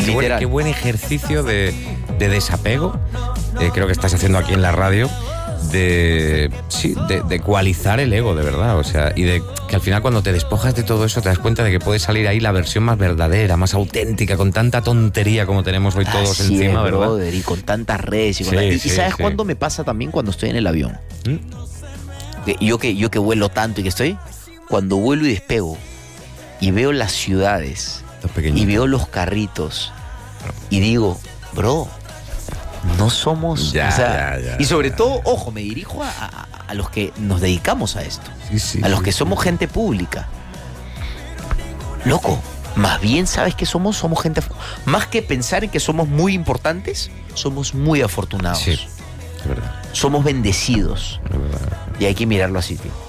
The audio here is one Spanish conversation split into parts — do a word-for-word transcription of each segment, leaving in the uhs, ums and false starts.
qué, buen, qué buen ejercicio de, de desapego, eh, creo que estás haciendo aquí en la radio, de sí, de, de ecualizar el ego, de verdad, o sea, y de que al final cuando te despojas de todo eso te das cuenta de que puede salir ahí la versión más verdadera, más auténtica, con tanta tontería como tenemos hoy todos Así encima, es, ¿verdad? Brother, y con tantas redes. Y, con Sí, la... y, sí, y ¿sabes sí. cuándo me pasa también? Cuando estoy en el avión. ¿Mm? Que yo, que, yo que vuelo tanto y que estoy, cuando vuelo y despego y veo las ciudades y veo los carritos y digo, bro, no somos... Ya, o sea, ya, ya, y sobre ya, todo, ya. ojo, me dirijo a, a, a los que nos dedicamos a esto, Sí, sí, a los sí, que sí. somos gente pública. Loco, más bien, ¿sabes qué somos? Somos gente... Más que pensar en que somos muy importantes, somos muy afortunados. Sí, es verdad. Somos bendecidos. Es verdad. Y hay que mirarlo así, tío.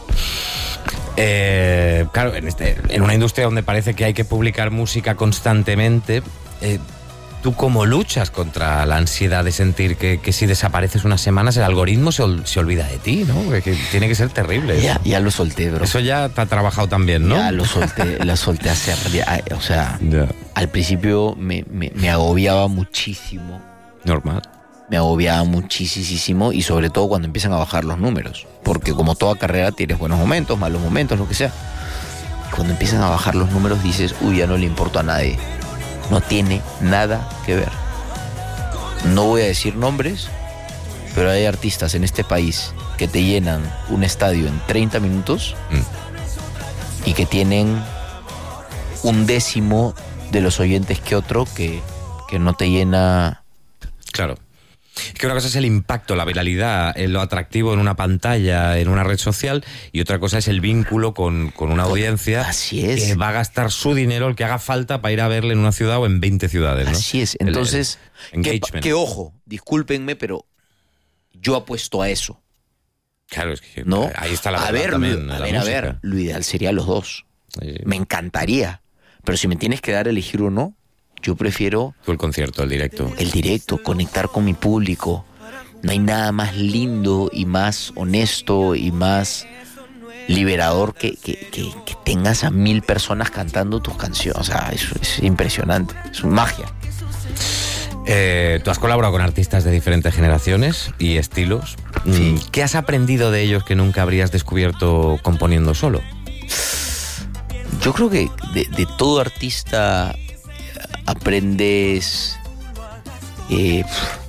Eh, claro, en, este, en una industria donde parece que hay que publicar música constantemente, eh, ¿tú cómo luchas contra la ansiedad de sentir que, que si desapareces unas semanas el algoritmo se, ol, se olvida de ti, ¿no? Porque que tiene que ser terrible. Ya, ya lo solté, bro. Eso ya te ha trabajado también, ¿no? Ya lo solté, lo solté hace... ya, o sea, Ya. al principio me, me, me agobiaba muchísimo. Normal. Me agobiaba muchísimo y sobre todo cuando empiezan a bajar los números. Porque como toda carrera tienes buenos momentos, malos momentos, lo que sea. Cuando empiezan a bajar los números dices, uy, ya no le importa a nadie. No tiene nada que ver. No voy a decir nombres, pero hay artistas en este país que te llenan un estadio en treinta minutos Mm. y que tienen un décimo de los oyentes que otro que, que no te llena... Claro. Es que una cosa es el impacto, la viralidad, lo atractivo en una pantalla, en una red social, y otra cosa es el vínculo con, con una audiencia. Así es. Que va a gastar su dinero, el que haga falta, para ir a verle en una ciudad o en veinte ciudades, ¿no? Así es. Entonces, el, el que, engagement. que ojo, discúlpenme, pero yo apuesto a eso. Claro, es que ¿No? ahí está la a verdad ver, también, lo, a la ver, música. a ver, lo ideal sería los dos. Sí, sí. Me encantaría. Pero si me tienes que dar a elegir uno, yo prefiero Tú el concierto, el directo. el directo, conectar con mi público. No hay nada más lindo y más honesto y más liberador que, que, que, que tengas a mil personas cantando tus canciones. O sea, es, es impresionante, es magia. Eh, tú has colaborado con artistas de diferentes generaciones y estilos. Sí. ¿Qué has aprendido de ellos que nunca habrías descubierto componiendo solo? Yo creo que de, de todo artista aprendes eh,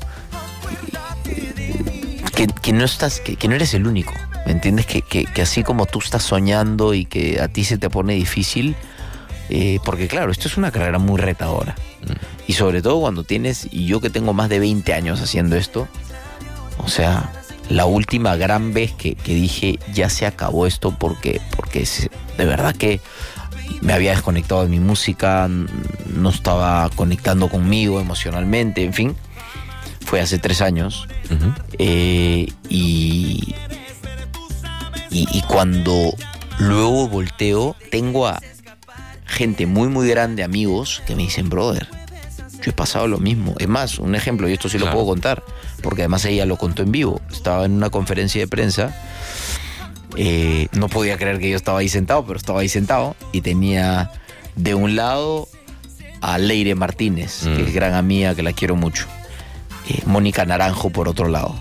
que, que no estás, que, que no eres el único, ¿me entiendes? Que, que, que así como tú estás soñando y que a ti se te pone difícil, eh, porque claro, esto es una carrera muy retadora. Mm. Y sobre todo cuando tienes, y yo que tengo más de veinte años haciendo esto, o sea, la última gran vez que, que dije ya se acabó esto porque, porque de verdad que me había desconectado de mi música, no estaba conectando conmigo emocionalmente, en fin, fue hace tres años. Uh-huh. eh, y, y, y cuando luego volteo, tengo a gente muy muy grande, amigos, que me dicen, brother, yo he pasado lo mismo. Es más, un ejemplo, y esto sí claro. lo puedo contar, porque además ella lo contó en vivo. Estaba en una conferencia de prensa, eh, no podía creer que yo estaba ahí sentado, pero estaba ahí sentado, y tenía de un lado a Leire Martínez, mm. que es gran amiga, que la quiero mucho. Eh, Mónica Naranjo por otro lado.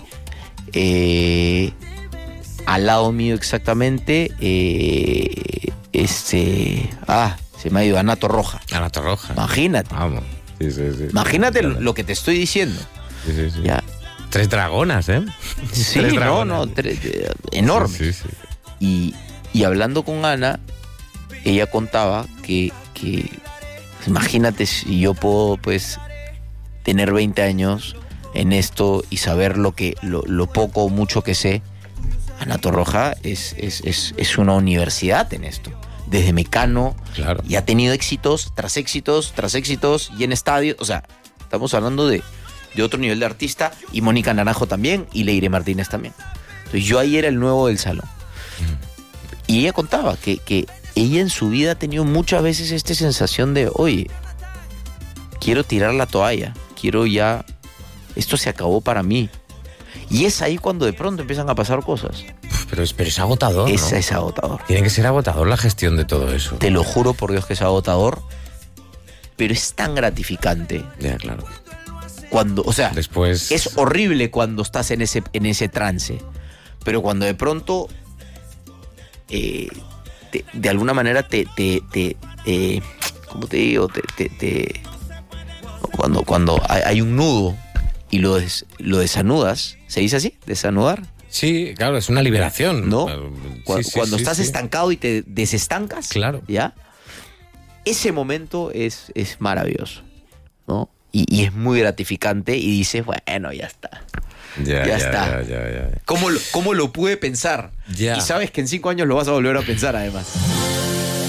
Eh, al lado mío exactamente, eh, este... Ah, se me ha ido Anato Roja. Anato Roja. Imagínate. Vamos. Sí, sí, sí. Imagínate lo, lo que te estoy diciendo. Sí, sí, sí. Ya. Tres dragonas, ¿eh? Sí, Tres no, dragonas. no, tres, eh, enormes. Sí, sí, sí. Y, y hablando con Ana, ella contaba que, que imagínate si yo puedo, pues, tener veinte años en esto y saber lo que lo, lo poco o mucho que sé. Anato Roja es, es, es, es una universidad en esto. Desde Mecano, claro. y ha tenido éxitos tras éxitos, tras éxitos, y en estadios. O sea, estamos hablando de, de otro nivel de artista, y Mónica Naranjo también, y Leire Martínez también. Entonces yo ahí era el nuevo del salón. Mm. Y ella contaba que, que ella en su vida ha tenido muchas veces esta sensación de, oye, quiero tirar la toalla, quiero ya, esto se acabó para mí. Y es ahí cuando de pronto empiezan a pasar cosas. Pero es, pero es agotador, ¿no? Es, es agotador. Tiene que ser agotador la gestión de todo eso. Te lo juro por Dios que es agotador. pero es tan gratificante. Ya, claro. Cuando, o sea, después es horrible cuando estás en ese, en ese trance, pero cuando de pronto, eh, te, de alguna manera te, te, te, te ¿cómo te digo? Te, te, te, cuando, cuando hay, hay un nudo y lo, des, lo desanudas, ¿se dice así? ¿Desanudar? Sí, claro, es una liberación. ¿No? Sí, Cu- sí, cuando sí, estás sí. estancado y te desestancas, Claro. ¿ya? Ese momento es, es maravilloso, ¿no? Y, y es muy gratificante y dices, bueno, ya está. Ya, Ya ya, está. Ya, ya, ya. ¿Cómo lo, cómo lo pude pensar? Ya. Y sabes que en cinco años lo vas a volver a pensar, además.